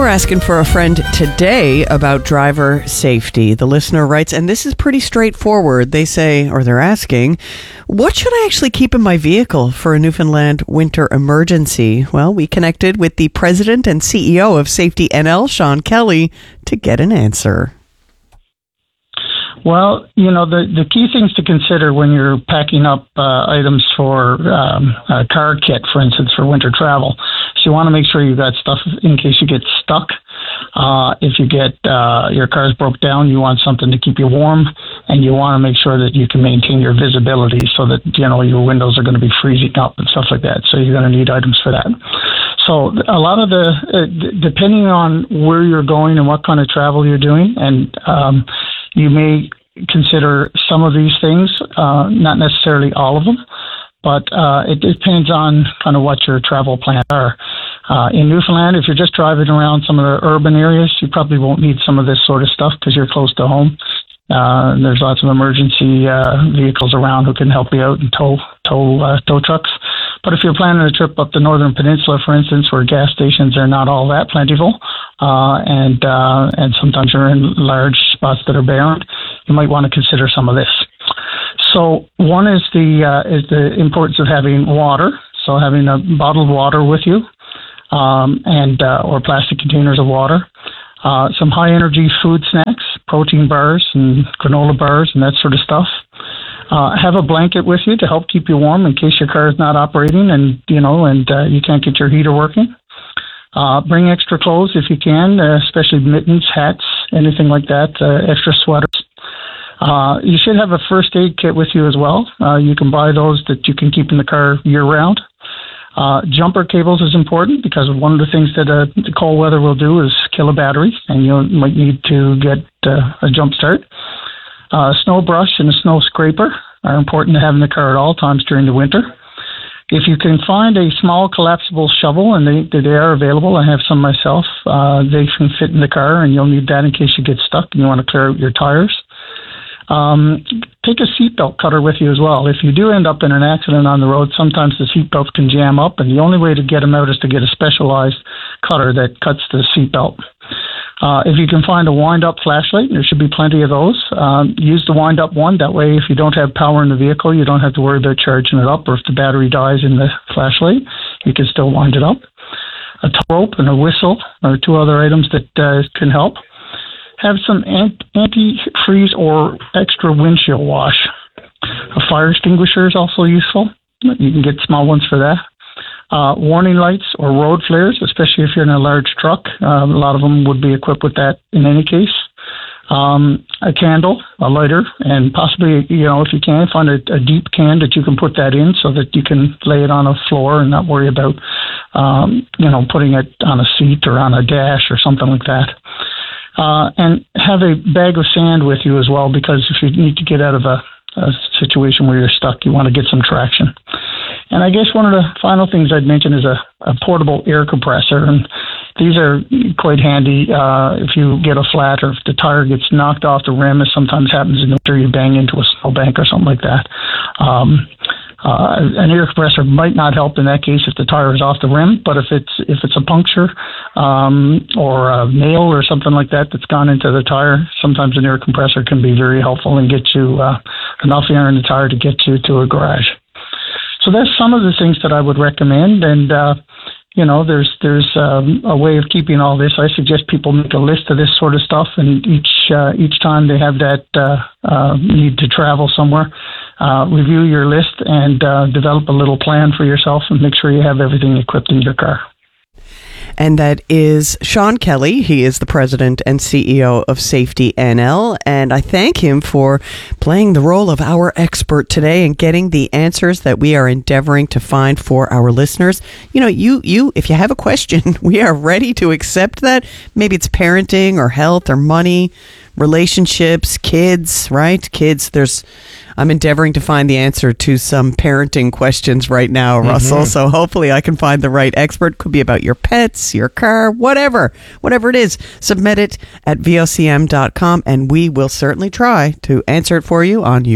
we're asking for a friend today about driver safety. The listener writes, and this is pretty straightforward. They say, or they're asking, what should I actually keep in my vehicle for a Newfoundland winter emergency? Well, we connected with the president and CEO of Safety NL, Sean Kelly, to get an answer. Well, the key things to consider when you're packing up items for a car kit, for instance, for winter travel, is you want to make sure you've got stuff in case you get stuck. If you get your car's broke down, you want something to keep you warm, and you want to make sure that you can maintain your visibility so that, your windows are going to be freezing up and stuff like that. So you're going to need items for that. So a lot of depending on where you're going and what kind of travel you're doing, and you may consider some of these things, not necessarily all of them, but it depends on kind of what your travel plans are. In Newfoundland, if you're just driving around some of the urban areas, you probably won't need some of this sort of stuff because you're close to home. There's lots of emergency vehicles around who can help you out and tow trucks. But if you're planning a trip up the Northern Peninsula, for instance, where gas stations are not all that plentiful, and sometimes you're in large spots that are barren, you might want to consider some of this. So one is the importance of having water. So having a bottled water with you, or plastic containers of water. Some high energy food snacks, protein bars and granola bars and that sort of stuff. Have a blanket with you to help keep you warm in case your car is not operating and you can't get your heater working. Bring extra clothes if you can, especially mittens, hats, anything like that, extra sweaters. You should have a first aid kit with you as well. You can buy those that you can keep in the car year round. Jumper cables is important because one of the things that the cold weather will do is kill a battery, and you might need to get a jump start. Snow brush and a snow scraper are important to have in the car at all times during the winter. If you can find a small collapsible shovel, and they are available, I have some myself, they can fit in the car, and you'll need that in case you get stuck and you want to clear out your tires. Take a seatbelt cutter with you as well. If you do end up in an accident on the road, sometimes the seatbelts can jam up, and the only way to get them out is to get a specialized cutter that cuts the seatbelt. If you can find a wind-up flashlight, there should be plenty of those. Use the wind-up one. That way, if you don't have power in the vehicle, you don't have to worry about charging it up, or if the battery dies in the flashlight, you can still wind it up. A tow rope and a whistle are two other items that can help. Have some antifreeze or extra windshield wash. A fire extinguisher is also useful. You can get small ones for that. Warning lights or road flares, especially if you're in a large truck. A lot of them would be equipped with that in any case. A candle, a lighter, and possibly, if you can, find a deep can that you can put that in so that you can lay it on a floor and not worry about, putting it on a seat or on a dash or something like that. And have a bag of sand with you as well, because if you need to get out of a situation where you're stuck, you want to get some traction. And I guess one of the final things I'd mention is a portable air compressor. And these are quite handy if you get a flat or if the tire gets knocked off the rim, as sometimes happens in the winter, you bang into a snowbank or something like that. An air compressor might not help in that case if the tire is off the rim, but if it's a puncture or a nail or something like that that's gone into the tire, sometimes an air compressor can be very helpful and get you enough air in the tire to get you to a garage. So that's some of the things that I would recommend, and there's a way of keeping all this. I suggest people make a list of this sort of stuff, and each time they have that need to travel somewhere, review your list and develop a little plan for yourself and make sure you have everything equipped in your car. And that is Sean Kelly. He is the president and CEO of Safety NL. And I thank him for playing the role of our expert today and getting the answers that we are endeavoring to find for our listeners. You, if you have a question, we are ready to accept that. Maybe it's parenting or health or money, relationships, kids, right? I'm endeavoring to find the answer to some parenting questions right now, Russell. Mm-hmm. So hopefully I can find the right expert. Could be about your pets, your car, whatever it is. Submit it at vocm.com and we will certainly try to answer it for you on your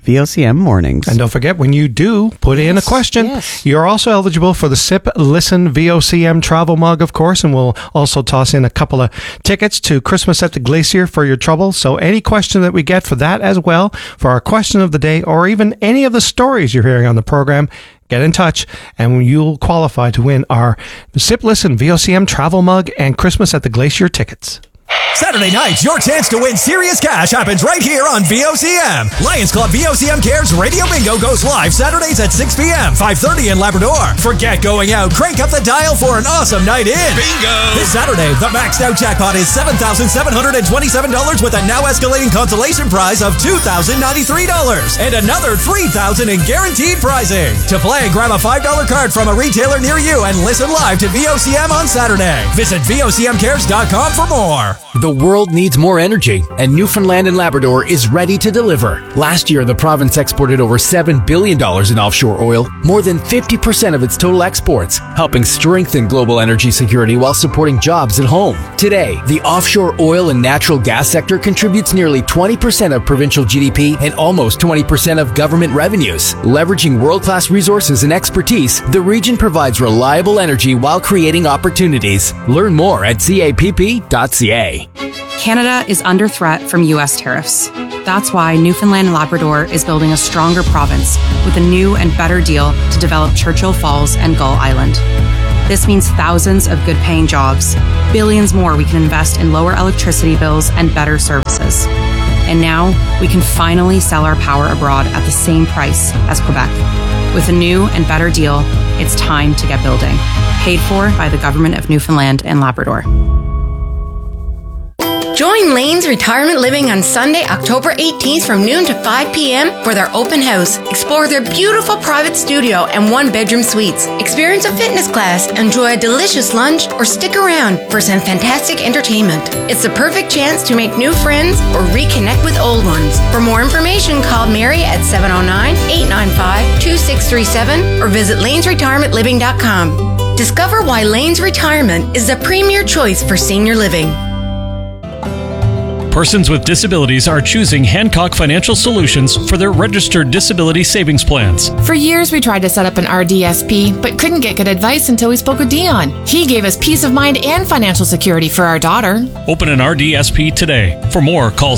VOCM Mornings. And don't forget, when you do put in a question, you're also eligible for the Sip Listen VOCM travel mug, of course, and we'll also toss in a couple of tickets to Christmas at the Glacier for your trouble. So any question that we get for that as well, for our question of the day, or even any of the stories you're hearing on the program, get in touch and you'll qualify to win our Sip Listen VOCM travel mug and Christmas at the Glacier tickets. Saturday night, your chance to win serious cash happens right here on VOCM. Lions Club VOCM Cares Radio Bingo goes live Saturdays at 6 p.m., 5:30 in Labrador. Forget going out. Crank up the dial for an awesome night in. Bingo! This Saturday, the maxed out jackpot is $7,727 with a now escalating consolation prize of $2,093 and another $3,000 in guaranteed prizing. To play, grab a $5 card from a retailer near you and listen live to VOCM on Saturday. Visit VOCMcares.com for more. The world needs more energy, and Newfoundland and Labrador is ready to deliver. Last year, the province exported over $7 billion in offshore oil, more than 50% of its total exports, helping strengthen global energy security while supporting jobs at home. Today, the offshore oil and natural gas sector contributes nearly 20% of provincial GDP and almost 20% of government revenues. Leveraging world-class resources and expertise, the region provides reliable energy while creating opportunities. Learn more at capp.ca. Canada is under threat from U.S. tariffs. That's why Newfoundland and Labrador is building a stronger province with a new and better deal to develop Churchill Falls and Gull Island. This means thousands of good-paying jobs, billions more we can invest in lower electricity bills and better services. And now we can finally sell our power abroad at the same price as Quebec. With a new and better deal, it's time to get building. Paid for by the Government of Newfoundland and Labrador. Join Lane's Retirement Living on Sunday, October 18th from noon to 5 p.m. for their open house. Explore their beautiful private studio and one-bedroom suites. Experience a fitness class, enjoy a delicious lunch, or stick around for some fantastic entertainment. It's the perfect chance to make new friends or reconnect with old ones. For more information, call Mary at 709-895-2637 or visit lanesretirementliving.com. Discover why Lane's Retirement is the premier choice for senior living. Persons with disabilities are choosing Hancock Financial Solutions for their registered disability savings plans. For years, we tried to set up an RDSP, but couldn't get good advice until we spoke with Dion. He gave us peace of mind and financial security for our daughter. Open an RDSP today. For more, call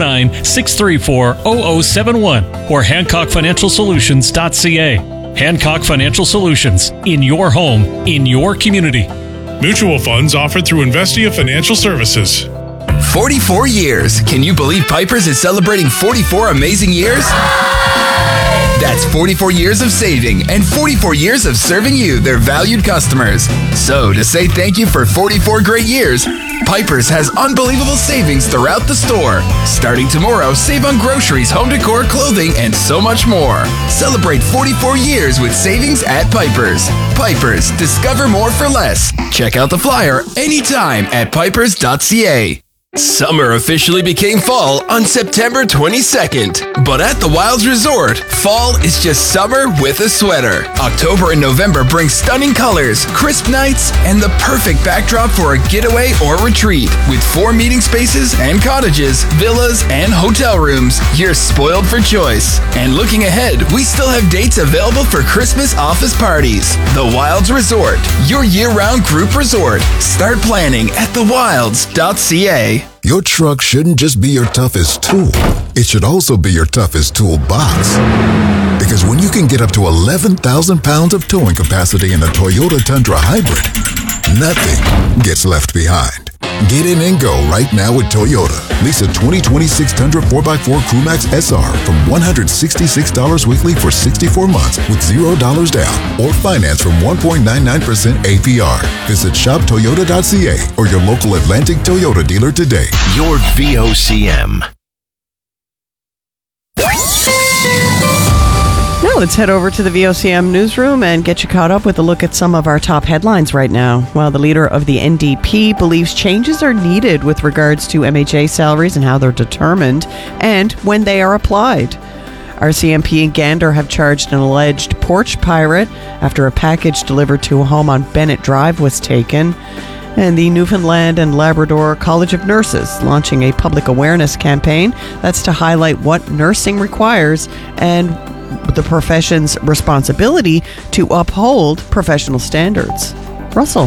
709-634-0071 or HancockFinancialSolutions.ca. Hancock Financial Solutions. In your home, in your community. Mutual funds offered through Investia Financial Services. 44 years. Can you believe Piper's is celebrating 44 amazing years? That's 44 years of saving and 44 years of serving you, their valued customers. So, to say thank you for 44 great years, Piper's has unbelievable savings throughout the store. Starting tomorrow, save on groceries, home decor, clothing, and so much more. Celebrate 44 years with savings at Piper's. Piper's, discover more for less. Check out the flyer anytime at pipers.ca. Summer officially became fall on September 22nd. But at the Wilds Resort, fall is just summer with a sweater. October and November bring stunning colors, crisp nights, and the perfect backdrop for a getaway or retreat. With 4 meeting spaces and cottages, villas, and hotel rooms, you're spoiled for choice. And looking ahead, we still have dates available for Christmas office parties. The Wilds Resort, your year-round group resort. Start planning at thewilds.ca. Your truck shouldn't just be your toughest tool. It should also be your toughest toolbox. Because when you can get up to 11,000 pounds of towing capacity in a Toyota Tundra Hybrid, nothing gets left behind. Get in and go right now with Toyota. Lease a 2026 Tundra 4x4 Crewmax SR from $166 weekly for 64 months with $0 down or finance from 1.99% APR. Visit shoptoyota.ca or your local Atlantic Toyota dealer today. Your VOCM. Now let's head over to the VOCM newsroom and get you caught up with a look at some of our top headlines right now. While the leader of the NDP believes changes are needed with regards to MHA salaries and how they're determined and when they are applied. RCMP and Gander have charged an alleged porch pirate after a package delivered to a home on Bennett Drive was taken. And the Newfoundland and Labrador College of Nurses launching a public awareness campaign that's to highlight what nursing requires and the profession's responsibility to uphold professional standards. Russell.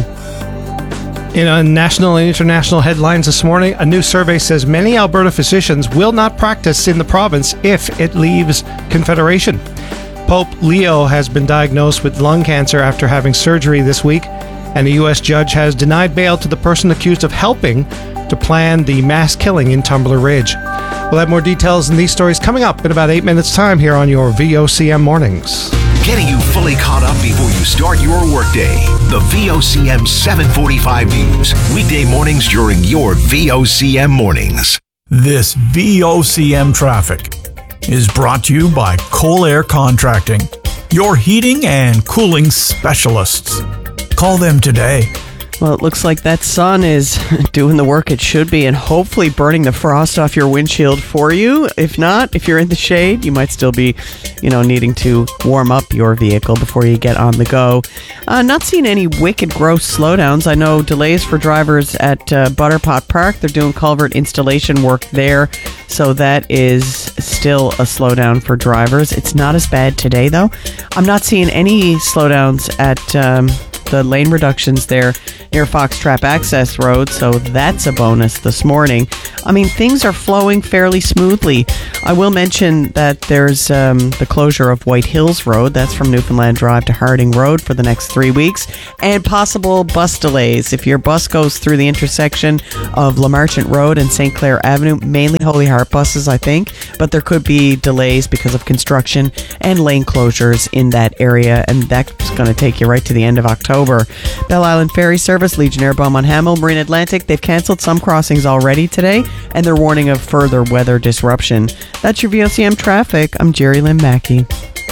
In national and international headlines this morning, a new survey says many Alberta physicians will not practice in the province if it leaves Confederation. Pope Leo has been diagnosed with lung cancer after having surgery this week, and a U.S. judge has denied bail to the person accused of helping to plan the mass killing in Tumbler Ridge. We'll have more details in these stories coming up in about 8 minutes' time here on your VOCM Mornings. Getting you fully caught up before you start your workday. The VOCM 745 News. Weekday mornings during your VOCM Mornings. This VOCM traffic is brought to you by Coal Air Contracting, your heating and cooling specialists. Call them today. Well, it looks like that sun is doing the work it should be and hopefully burning the frost off your windshield for you. If not, if you're in the shade, you might still be, needing to warm up your vehicle before you get on the go. Not seeing any wicked gross slowdowns. I know delays for drivers at Butterpot Park. They're doing culvert installation work there, so that is still a slowdown for drivers. It's not as bad today, though. I'm not seeing any slowdowns at the lane reductions there near Foxtrap Access Road, so that's a bonus this morning. I mean, things are flowing fairly smoothly. I will mention that there's the closure of White Hills Road. That's from Newfoundland Drive to Harding Road for the next 3 weeks, and possible bus delays. If your bus goes through the intersection of La Marchant Road and St. Clair Avenue, mainly Holy Heart buses, I think, but there could be delays because of construction and lane closures in that area, and that's going to take you right to the end of October. Bell Island Ferry Service, Legionnaire Beaumont Hamel, Marine Atlantic, they've cancelled some crossings already today, and they're warning of further weather disruption. That's your VOCM traffic. I'm Jerry Lynn Mackey.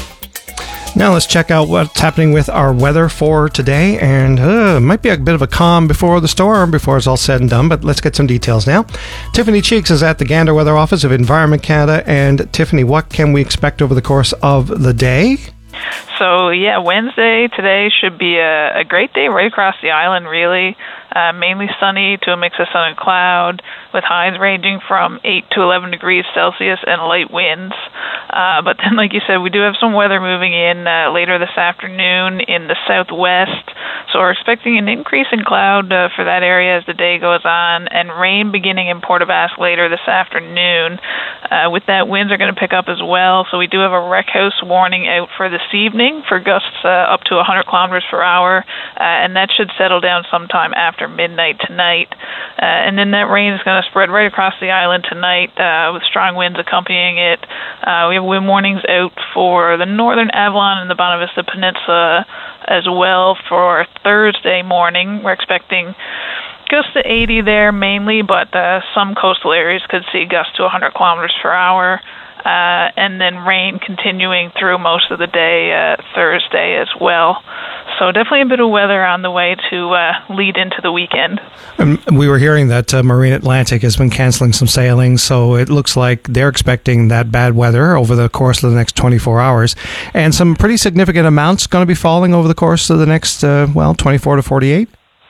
Now let's check out what's happening with our weather for today, and it might be a bit of a calm before the storm, before it's all said and done, but let's get some details now. Tiffany Cheeks is at the Gander Weather Office of Environment Canada, and Tiffany, what can we expect over the course of the day? So, Wednesday today should be a great day right across the island, really. Mainly sunny to a mix of sun and cloud, with highs ranging from 8 to 11 degrees Celsius and light winds. But then, like you said, we do have some weather moving in later this afternoon in the southwest. So we're expecting an increase in cloud for that area as the day goes on, and rain beginning in Port aux Basques later this afternoon. With that, winds are going to pick up as well. So we do have a wreck house warning out for this evening for gusts up to 100 kilometers per hour, and that should settle down sometime after midnight tonight. And then that rain is going to spread right across the island tonight with strong winds accompanying it. We have wind warnings out for the northern Avalon and the Bonavista Peninsula as well for Thursday morning. We're expecting gusts to 80 there mainly, but some coastal areas could see gusts to 100 kilometers per hour. And then rain continuing through most of the day Thursday as well. So definitely a bit of weather on the way to lead into the weekend. We were hearing that Marine Atlantic has been canceling some sailings, so it looks like they're expecting that bad weather over the course of the next 24 hours. And some pretty significant amounts going to be falling over the course of the next, 24 to 48?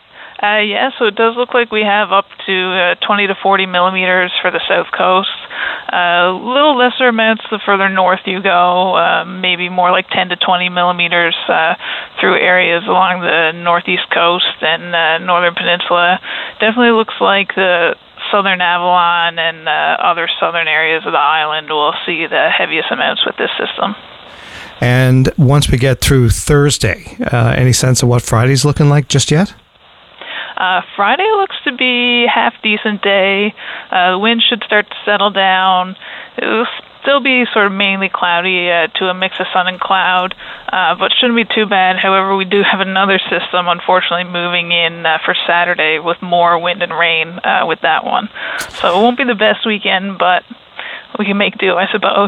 So it does look like we have up to 20 to 40 millimeters for the south coast. A little lesser amounts the further north you go, maybe more like 10 to 20 millimeters through areas along the northeast coast and northern peninsula. Definitely looks like the southern Avalon and other southern areas of the island will see the heaviest amounts with this system. And once we get through Thursday, any sense of what Friday's looking like just yet? Friday looks to be half decent day. The wind should start to settle down. It will still be sort of mainly cloudy to a mix of sun and cloud, but shouldn't be too bad. However, we do have another system, unfortunately, moving in for Saturday with more wind and rain with that one. So it won't be the best weekend, but we can make do, I suppose.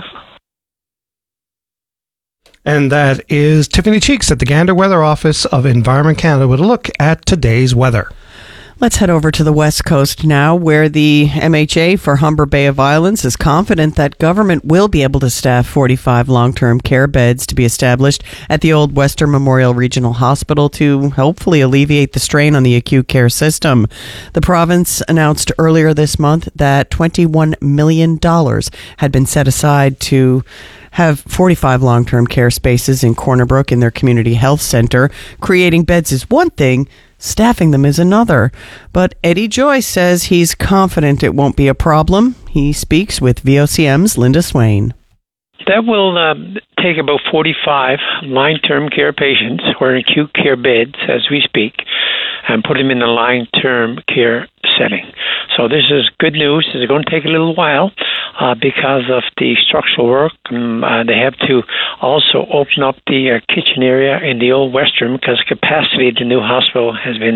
And that is Tiffany Cheeks at the Gander Weather Office of Environment Canada with a look at today's weather. Let's head over to the West Coast now, where the MHA for Humber Bay of Islands is confident that government will be able to staff 45 long-term care beds to be established at the old Western Memorial Regional Hospital to hopefully alleviate the strain on the acute care system. The province announced earlier this month that $21 million had been set aside to have 45 long-term care spaces in Corner Brook in their community health center. Creating beds is one thing, staffing them is another. But Eddie Joyce says he's confident it won't be a problem. He speaks with VOCM's Linda Swain. That will take about 45 long-term care patients who are in acute care beds as we speak and put them in the long-term care setting. So this is good news. It's going to take a little while because of the structural work. They have to also open up the kitchen area in the old Western because capacity of the new hospital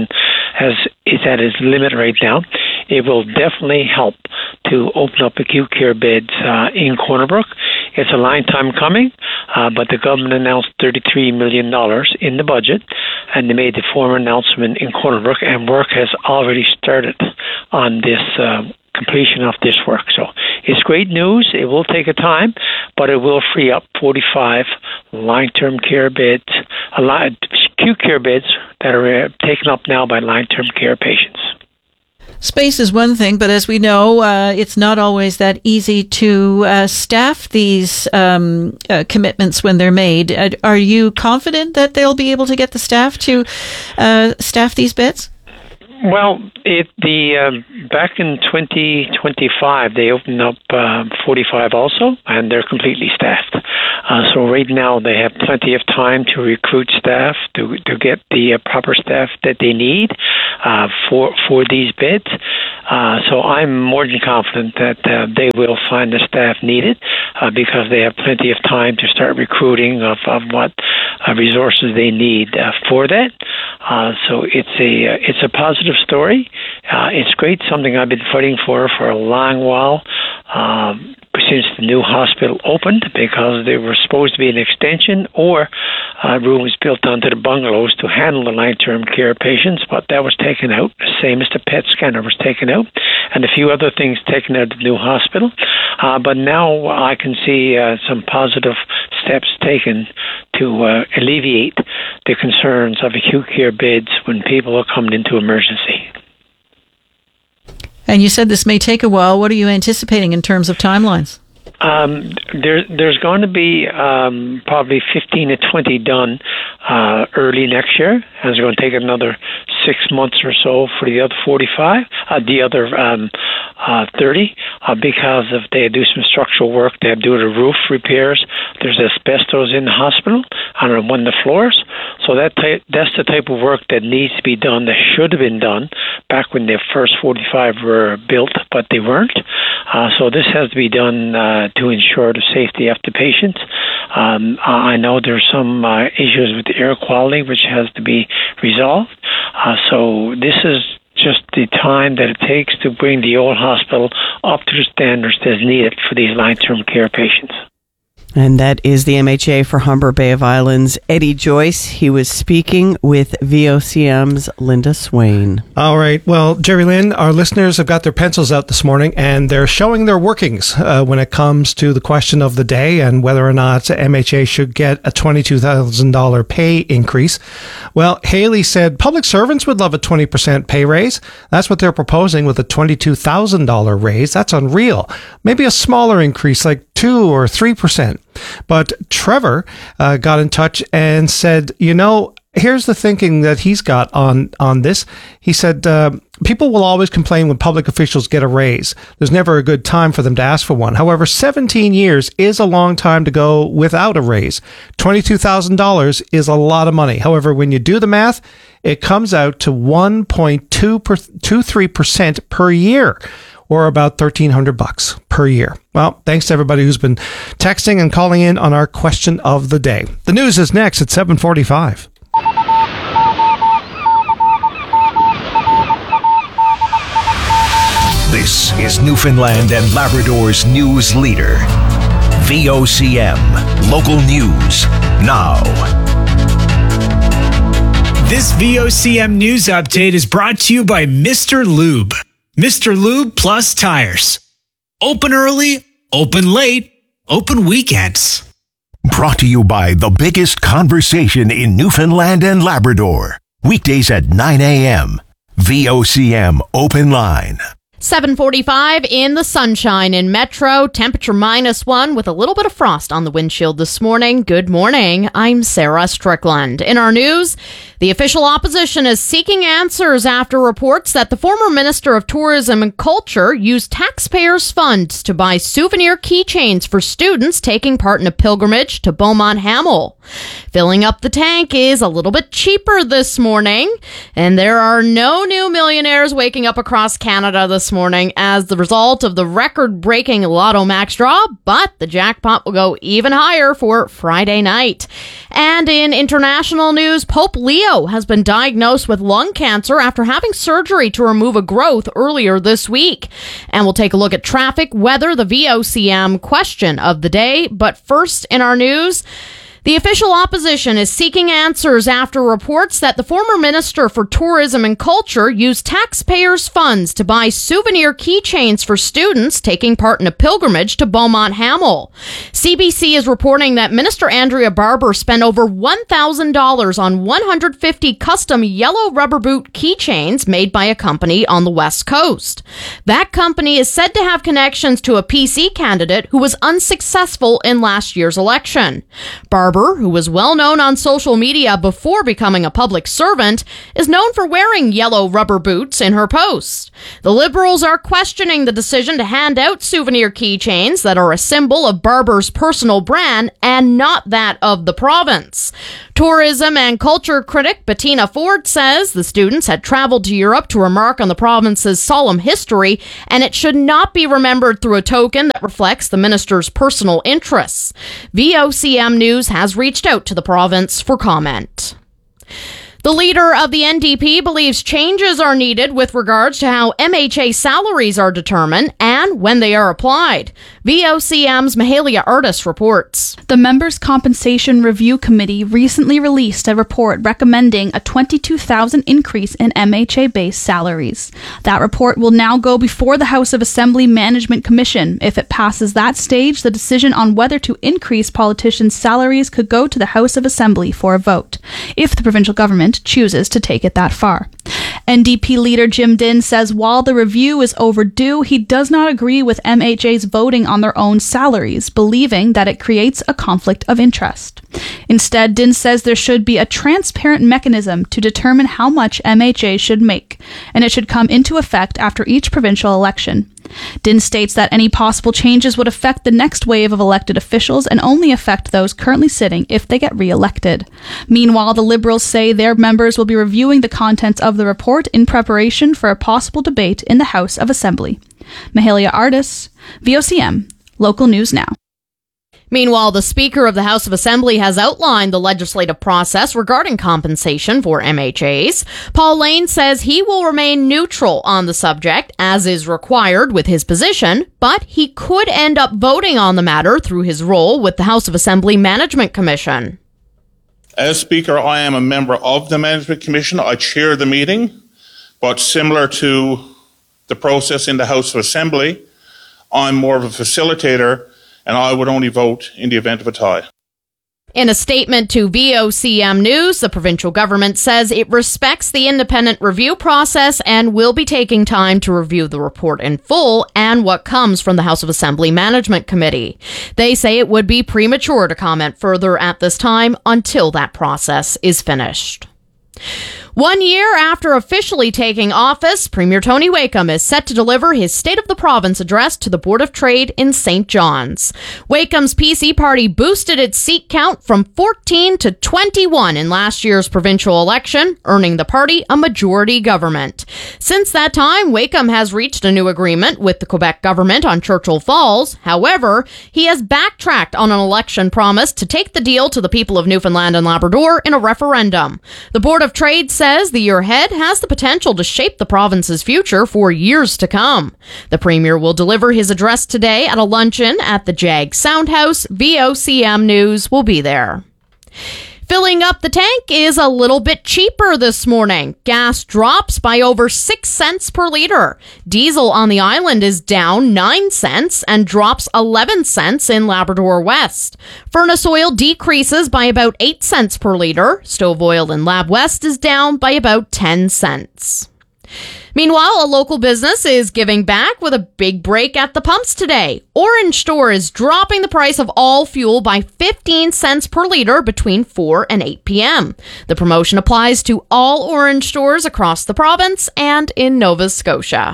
is at its limit right now. It will definitely help to open up acute care beds in Corner Brook. It's a long time coming, but the government announced $33 million in the budget, and they made the formal announcement in Corner Brook, and work has already started on this completion of this work. So it's great news. It will take a time, but it will free up 45 long-term care beds, acute care beds that are taken up now by long-term care patients. Space is one thing, but as we know, it's not always that easy to staff these commitments when they're made. Are you confident that they'll be able to get the staff to staff these beds? Well, back in 2025, they opened up 45 also, and they're completely staffed. So right now, they have plenty of time to recruit staff, to get the proper staff that they need for these beds. So I'm more than confident that they will find the staff needed because they have plenty of time to start recruiting of what resources they need for that. So it's a positive story. It's great, something I've been fighting for a long while since the new hospital opened, because they were supposed to be an extension or rooms built onto the bungalows to handle the long-term care patients, but that was taken out, the same as the PET scanner was taken out, and a few other things taken out of the new hospital. But now I can see some positive steps taken to alleviate the concerns of acute care beds when people are coming into emergency. And you said this may take a while. What are you anticipating in terms of timelines? There's going to be probably 15 to 20 done early next year, and it's going to take another 6 months or so for the other 45, the other 30, because if they do some structural work, they have to do the roof repairs. There's asbestos in the hospital on one of the floors, so that's the type of work that needs to be done, that should have been done back when the first 45 were built, but they weren't. So this has to be done to ensure the safety of the patients. I know there's some issues with the air quality which has to be resolved. So this is just the time that it takes to bring the old hospital up to the standards that's needed for these long-term care patients. And that is the MHA for Humber Bay of Islands, Eddie Joyce. He was speaking with VOCM's Linda Swain. All right. Well, Jerry Lynn, our listeners have got their pencils out this morning, and they're showing their workings when it comes to the question of the day and whether or not MHA should get a $22,000 pay increase. Well, Haley said public servants would love a 20% pay raise. That's what they're proposing with a $22,000 raise. That's unreal. Maybe a smaller increase, like 2 or 3%. But Trevor got in touch and said, here's the thinking that he's got on this. He said, people will always complain when public officials get a raise. There's never a good time for them to ask for one. However, 17 years is a long time to go without a raise. $22,000 is a lot of money. However, when you do the math, it comes out to 1.23% per year, or about $1,300 per year. Well, thanks to everybody who's been texting and calling in on our question of the day. The news is next at 7:45. This is Newfoundland and Labrador's news leader. VOCM. Local news now. This VOCM news update is brought to you by Mr. Lube. Mr. Lube Plus Tires. Open early, open late, open weekends. Brought to you by the biggest conversation in Newfoundland and Labrador. Weekdays at 9 a.m. VOCM Open Line. 7:45 in the sunshine in Metro. Temperature -1 with a little bit of frost on the windshield this morning. Good morning. I'm Sarah Strickland. In our news, the official opposition is seeking answers after reports that the former Minister of Tourism and Culture used taxpayers' funds to buy souvenir keychains for students taking part in a pilgrimage to Beaumont Hamel. Filling up the tank is a little bit cheaper this morning, and there are no new millionaires waking up across Canada this morning as the result of the record-breaking Lotto Max draw, but the jackpot will go even higher for Friday night. And in international news, Pope Leo has been diagnosed with lung cancer after having surgery to remove a growth earlier this week. And we'll take a look at traffic, weather, the VOCM question of the day. But first in our news, the official opposition is seeking answers after reports that the former Minister for Tourism and Culture used taxpayers' funds to buy souvenir keychains for students taking part in a pilgrimage to Beaumont Hamel. CBC is reporting that Minister Andrea Barber spent over $1,000 on 150 custom yellow rubber boot keychains made by a company on the West Coast. That company is said to have connections to a PC candidate who was unsuccessful in last year's election. Barber, who was well known on social media before becoming a public servant, is known for wearing yellow rubber boots in her posts. The Liberals are questioning the decision to hand out souvenir keychains that are a symbol of Barber's personal brand and not that of the province. Tourism and culture critic Bettina Ford says the students had traveled to Europe to remark on the province's solemn history, and it should not be remembered through a token that reflects the minister's personal interests. VOCM News has reached out to the province for comment. The leader of the NDP believes changes are needed with regards to how MHA salaries are determined and when they are applied. VOCM's Mahalia Artis reports. The Members' Compensation Review Committee recently released a report recommending a $22,000 increase in MHA-based salaries. That report will now go before the House of Assembly Management Commission. If it passes that stage, the decision on whether to increase politicians' salaries could go to the House of Assembly for a vote, if the provincial government chooses to take it that far. NDP leader Jim Dinn says while the review is overdue, he does not agree with MHAs voting on their own salaries, believing that it creates a conflict of interest. Instead, Dinn says there should be a transparent mechanism to determine how much MHA should make, and it should come into effect after each provincial election. Dinn states that any possible changes would affect the next wave of elected officials and only affect those currently sitting if they get re-elected. Meanwhile, the Liberals say their members will be reviewing the contents of the report in preparation for a possible debate in the House of Assembly. Mahalia Artis, VOCM, Local News Now. Meanwhile, the Speaker of the House of Assembly has outlined the legislative process regarding compensation for MHAs. Paul Lane says he will remain neutral on the subject, as is required with his position, but he could end up voting on the matter through his role with the House of Assembly Management Commission. As Speaker, I am a member of the Management Commission. I chair the meeting, but similar to the process in the House of Assembly, I'm more of a facilitator, and I would only vote in the event of a tie. In a statement to VOCM News, the provincial government says it respects the independent review process and will be taking time to review the report in full and what comes from the House of Assembly Management Committee. They say it would be premature to comment further at this time until that process is finished. 1 year after officially taking office, Premier Tony Wakeham is set to deliver his State of the Province address to the Board of Trade in St. John's. Wakeham's PC party boosted its seat count from 14 to 21 in last year's provincial election, earning the party a majority government. Since that time, Wakeham has reached a new agreement with the Quebec government on Churchill Falls. However, he has backtracked on an election promise to take the deal to the people of Newfoundland and Labrador in a referendum. The Board of Trade says the year ahead has the potential to shape the province's future for years to come. The Premier will deliver his address today at a luncheon at the Jag Soundhouse. VOCM News will be there. Filling up the tank is a little bit cheaper this morning. Gas drops by over 6 cents per liter. Diesel on the island is down 9 cents and drops 11 cents in Labrador West. Furnace oil decreases by about 8 cents per liter. Stove oil in Lab West is down by about 10 cents. Meanwhile, a local business is giving back with a big break at the pumps today. Orange Store is dropping the price of all fuel by 15 cents per liter between 4 and 8 p.m. The promotion applies to all Orange stores across the province and in Nova Scotia.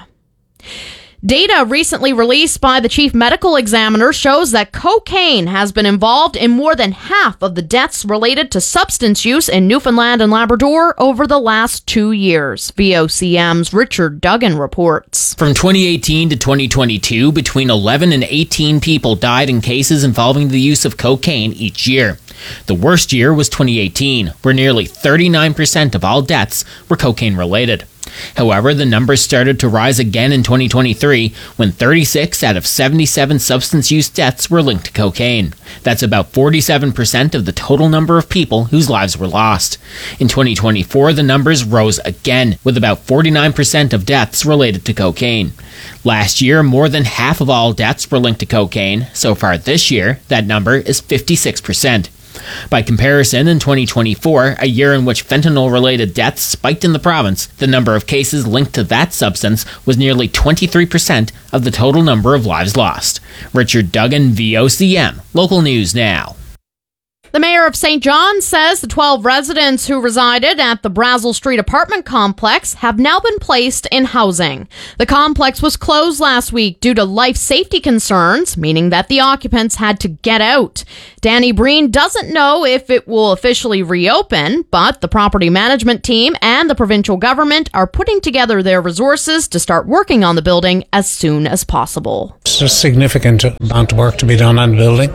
Data recently released by the chief medical examiner shows that cocaine has been involved in more than half of the deaths related to substance use in Newfoundland and Labrador over the last 2 years. VOCM's Richard Duggan reports. From 2018 to 2022, between 11 and 18 people died in cases involving the use of cocaine each year. The worst year was 2018, where nearly 39% of all deaths were cocaine-related. However, the numbers started to rise again in 2023 when 36 out of 77 substance use deaths were linked to cocaine. That's about 47% of the total number of people whose lives were lost. In 2024, the numbers rose again, with about 49% of deaths related to cocaine. Last year, more than half of all deaths were linked to cocaine. So far this year, that number is 56%. By comparison, in 2024, a year in which fentanyl-related deaths spiked in the province, the number of cases linked to that substance was nearly 23% of the total number of lives lost. Richard Duggan, VOCM. Local News Now. The mayor of St. John says the 12 residents who resided at the Brazel Street apartment complex have now been placed in housing. The complex was closed last week due to life safety concerns, meaning that the occupants had to get out. Danny Breen doesn't know if it will officially reopen, but the property management team and the provincial government are putting together their resources to start working on the building as soon as possible. It's a significant amount of work to be done on the building,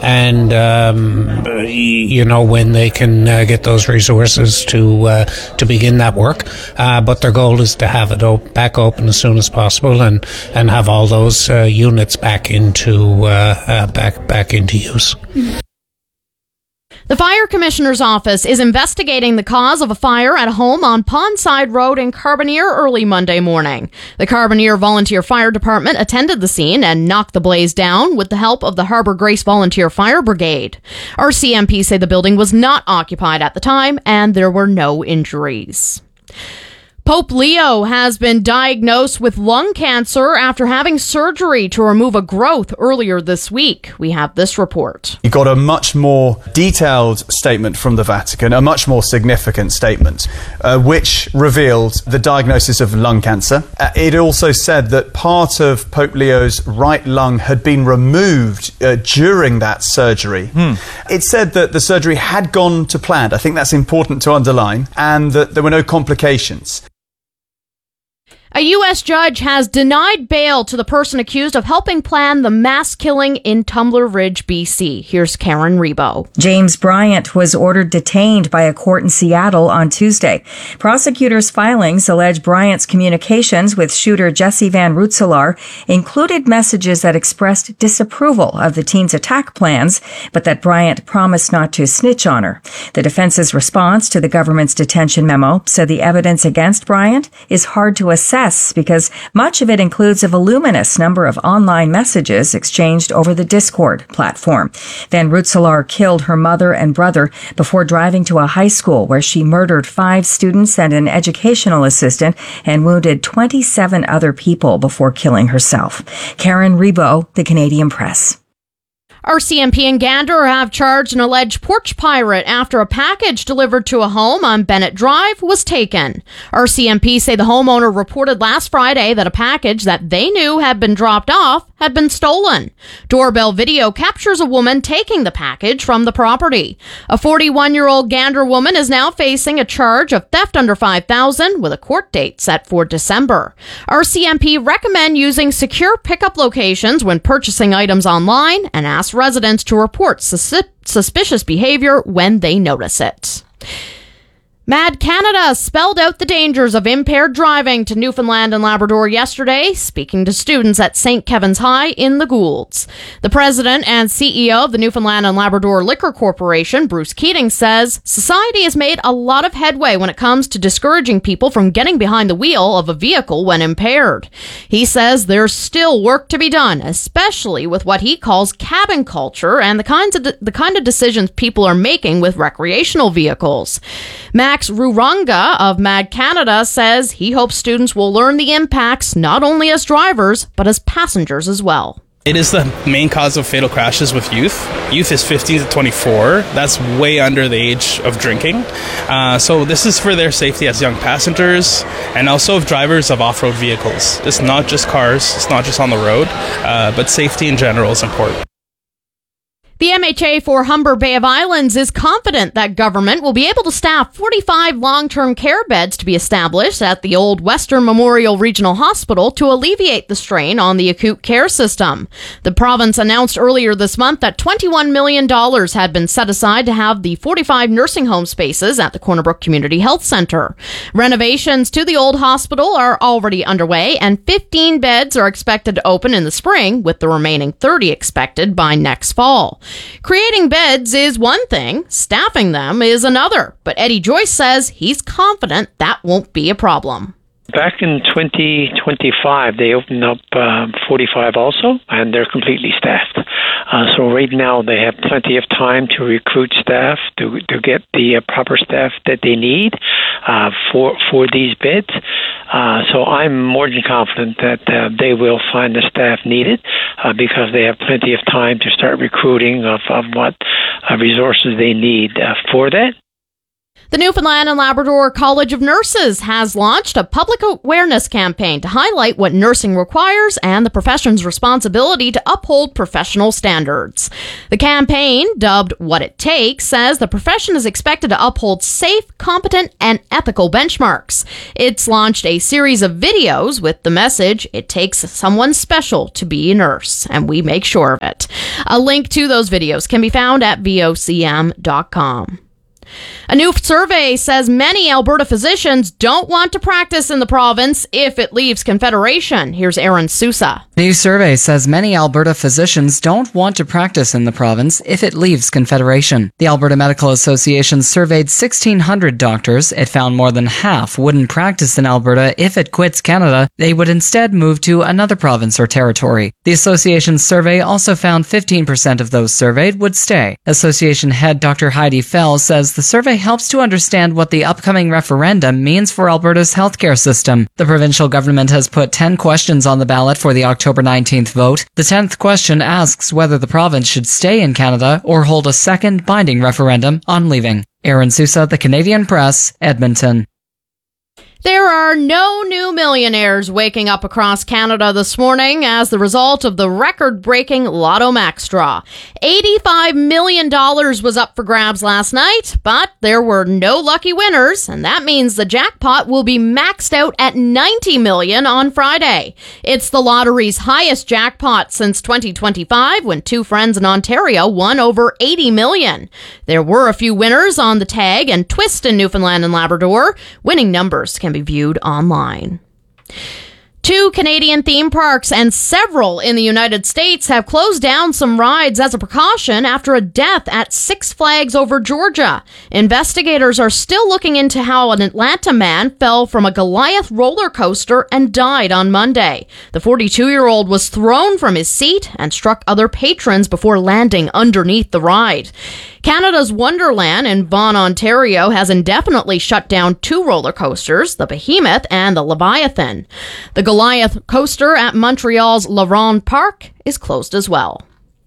and when they can get those resources to begin that work. But their goal is to have it back open as soon as possible and have all those units back into use. The Fire Commissioner's Office is investigating the cause of a fire at a home on Pondside Road in Carbonear early Monday morning. The Carbonear Volunteer Fire Department attended the scene and knocked the blaze down with the help of the Harbour Grace Volunteer Fire Brigade. RCMP say the building was not occupied at the time and there were no injuries. Pope Leo has been diagnosed with lung cancer after having surgery to remove a growth earlier this week. We have this report. You got a much more detailed statement from the Vatican, a much more significant statement, which revealed the diagnosis of lung cancer. It also said that part of Pope Leo's right lung had been removed during that surgery. It said that the surgery had gone to plan. I think that's important to underline, and that there were no complications. A U.S. judge has denied bail to the person accused of helping plan the mass killing in Tumbler Ridge, BC. Here's Karen Rebo. James Bryant was ordered detained by a court in Seattle on Tuesday. Prosecutors' filings allege Bryant's communications with shooter Jesse Van Rootselaar included messages that expressed disapproval of the teen's attack plans, but that Bryant promised not to snitch on her. The defense's response to the government's detention memo said the evidence against Bryant is hard to assess because much of it includes a voluminous number of online messages exchanged over the Discord platform. Van Rootselaar killed her mother and brother before driving to a high school where she murdered 5 students and an educational assistant and wounded 27 other people before killing herself. Karen Rebo, The Canadian Press. RCMP and Gander have charged an alleged porch pirate after a package delivered to a home on Bennett Drive was taken. RCMP say the homeowner reported last Friday that a package that they knew had been dropped off had been stolen. Doorbell video captures a woman taking the package from the property. A 41-year-old Gander woman is now facing a charge of theft under $5,000 with a court date set for December. RCMP recommend using secure pickup locations when purchasing items online and ask residents to report suspicious behavior when they notice it. Mad Canada spelled out the dangers of impaired driving to Newfoundland and Labrador yesterday, speaking to students at St. Kevin's High in the Goulds. The president and CEO of the Newfoundland and Labrador Liquor Corporation, Bruce Keating, says society has made a lot of headway when it comes to discouraging people from getting behind the wheel of a vehicle when impaired. He says there's still work to be done, especially with what he calls cabin culture and the kind of decisions people are making with recreational vehicles. Max Ruranga of Mad Canada says he hopes students will learn the impacts not only as drivers, but as passengers as well. It is the main cause of fatal crashes with youth. Youth is 15 to 24. That's way under the age of drinking. So this is for their safety as young passengers and also of drivers of off-road vehicles. It's not just cars, it's not just on the road, but safety in general is important. The MHA for Humber Bay of Islands is confident that government will be able to staff 45 long-term care beds to be established at the old Western Memorial Regional Hospital to alleviate the strain on the acute care system. The province announced earlier this month that $21 million had been set aside to have the 45 nursing home spaces at the Corner Brook Community Health Centre. Renovations to the old hospital are already underway, and 15 beds are expected to open in the spring, with the remaining 30 expected by next fall. Creating beds is one thing, staffing them is another, but Eddie Joyce says he's confident that won't be a problem. Back in 2025, they opened up 45 also, and they're completely staffed. So right now, they have plenty of time to recruit staff, to get the proper staff that they need for these beds. So I'm more than confident that they will find the staff needed because they have plenty of time to start recruiting of what resources they need for that. The Newfoundland and Labrador College of Nurses has launched a public awareness campaign to highlight what nursing requires and the profession's responsibility to uphold professional standards. The campaign, dubbed What It Takes, says the profession is expected to uphold safe, competent, and ethical benchmarks. It's launched a series of videos with the message, "It takes someone special to be a nurse," and we make sure of it. A link to those videos can be found at vocm.com. A new survey says many Alberta physicians don't want to practice in the province if it leaves Confederation. Here's Aaron Sousa. New survey says many Alberta physicians don't want to practice in the province if it leaves Confederation. The Alberta Medical Association surveyed 1,600 doctors. It found more than half wouldn't practice in Alberta if it quits Canada. They would instead move to another province or territory. The association's survey also found 15% of those surveyed would stay. Association head Dr. Heidi Fell says the survey helps to understand what the upcoming referendum means for Alberta's healthcare system. The provincial government has put 10 questions on the ballot for the October 19th vote. The 10th question asks whether the province should stay in Canada or hold a second binding referendum on leaving. Aaron Sousa, The Canadian Press, Edmonton. There are no new millionaires waking up across Canada this morning as the result of the record-breaking Lotto Max draw. $85 million was up for grabs last night, but there were no lucky winners, and that means the jackpot will be maxed out at $90 million on Friday. It's the lottery's highest jackpot since 2025, when two friends in Ontario won over $80 million. There were a few winners on the tag and twist in Newfoundland and Labrador. Winning numbers can be viewed online. 2 Canadian theme parks and several in the United States have closed down some rides as a precaution after a death at Six Flags Over Georgia. Investigators are still looking into how an Atlanta man fell from a Goliath roller coaster and died on Monday. The 42-year-old was thrown from his seat and struck other patrons before landing underneath the ride. Canada's Wonderland in Vaughan, Ontario has indefinitely shut down 2 roller coasters, the Behemoth and the Leviathan. The Goliath coaster at Montreal's La Ronde Park is closed as well.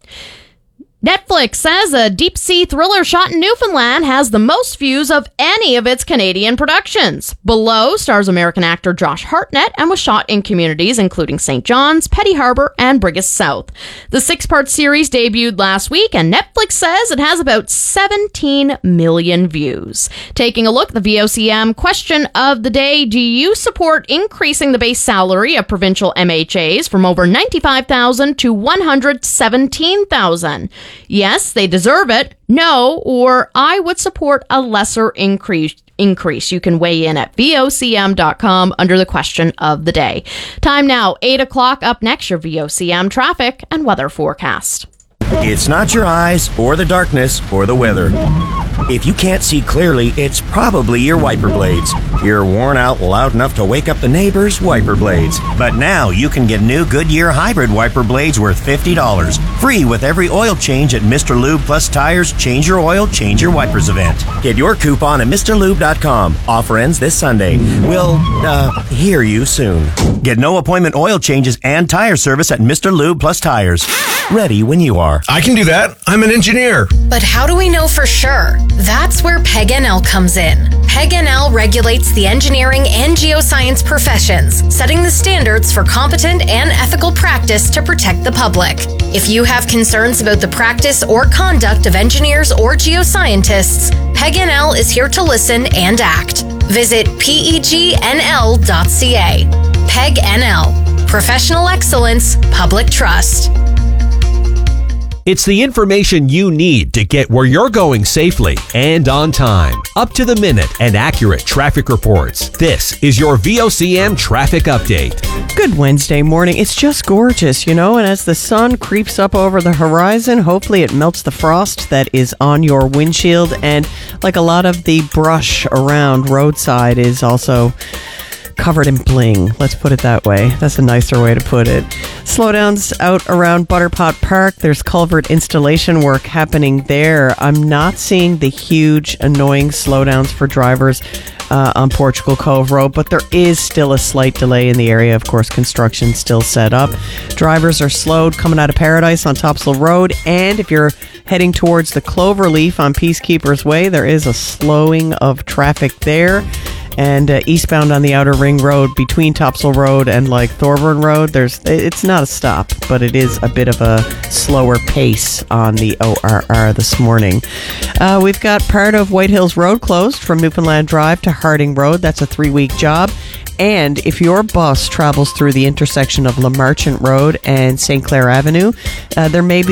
Netflix says a deep-sea thriller shot in Newfoundland has the most views of any of its Canadian productions. Below stars American actor Josh Hartnett and was shot in communities including St. John's, Petty Harbour, and Brigus South. The 6-part series debuted last week, and Netflix says it has about 17 million views. Taking a look at the VOCM question of the day, do you support increasing the base salary of provincial MHAs from over $95,000 to $117,000? Yes, they deserve it. No, or I would support a lesser increase. You can weigh in at VOCM.com under the question of the day. Time now, 8 o'clock. Up next, your VOCM traffic and weather forecast. It's not your eyes or the darkness or the weather. If you can't see clearly, it's probably your wiper blades. You're worn out loud enough to wake up the neighbors' wiper blades. But now you can get new Goodyear hybrid wiper blades worth $50. Free with every oil change at Mr. Lube Plus Tires Change Your Oil, Change Your Wipers event. Get your coupon at MrLube.com. Offer ends this Sunday. We'll, hear you soon. Get no appointment oil changes and tire service at Mr. Lube Plus Tires. Ready when you are. I can do that. I'm an engineer. But how do we know for sure? That's where PEG-NL comes in. PEG-NL regulates the engineering and geoscience professions, setting the standards for competent and ethical practice to protect the public. If you have concerns about the practice or conduct of engineers or geoscientists, PEG-NL is here to listen and act. Visit PEGNL.ca. PEG-NL. Professional excellence, public trust. It's the information you need to get where you're going safely and on time. Up to the minute and accurate traffic reports. This is your VOCM traffic update. Good Wednesday morning. It's just gorgeous, and as the sun creeps up over the horizon, hopefully it melts the frost that is on your windshield. And like a lot of the brush around roadside is also covered in bling. Let's put it that way. That's a nicer way to put it. Slowdowns out around Butterpot Park. There's culvert installation work happening there. I'm not seeing the huge, annoying slowdowns for drivers on Portugal Cove Road, but there is still a slight delay in the area. Of course, construction still set up. Drivers are slowed coming out of Paradise on Topsail Road, and if you're heading towards the Cloverleaf on Peacekeepers Way, there is a slowing of traffic there. And eastbound on the Outer Ring Road between Topsail Road and Thorburn Road, it's not a stop, but it is a bit of a slower pace on the ORR this morning. We've got part of White Hills Road closed from Newfoundland Drive to Harding Road. That's a 3-week job. And if your bus travels through the intersection of Le Marchant Road and St. Clair Avenue, there may be